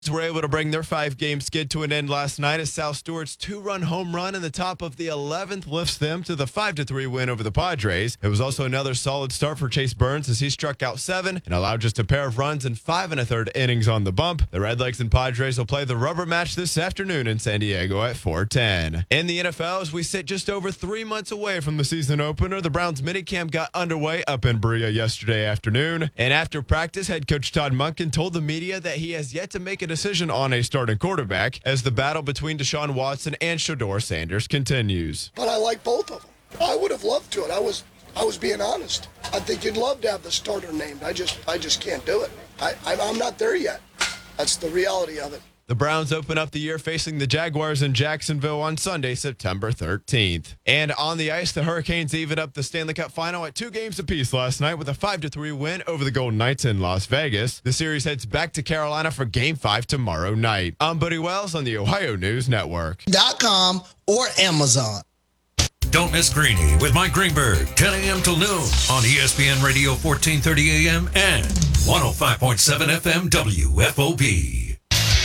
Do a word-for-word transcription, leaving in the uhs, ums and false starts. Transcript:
Were able to bring their five-game skid to an end last night as Sal Stewart's two-run home run in the top of the eleventh lifts them to the five to three win over the Padres. It was also another solid start for Chase Burns as he struck out seven and allowed just a pair of runs in five and a third innings on the bump. The Redlegs and Padres will play the rubber match this afternoon in San Diego at four ten. In the N F L, as we sit just over three months away from the season opener, the Browns minicamp got underway up in Berea yesterday afternoon. And after practice, head coach Todd Monken told the media that he has yet to make a decision on a starting quarterback as the battle between Deshaun Watson and Shedeur Sanders continues. But I like both of them. I would have loved to it. I was I was being honest. I think you'd love to have the starter named. I just I just can't do it. I, I'm not there yet. That's the reality of it. The Browns open up the year facing the Jaguars in Jacksonville on Sunday, September thirteenth. And on the ice, the Hurricanes even up the Stanley Cup final at two games apiece last night with a five to three win over the Golden Knights in Las Vegas. The series heads back to Carolina for Game five tomorrow night. I'm Buddy Wells on the Ohio News Network. Dot com or Amazon. Don't miss Greeny with Mike Greenberg, ten a.m. till noon on E S P N Radio fourteen thirty A M and one oh five point seven F M W F O B.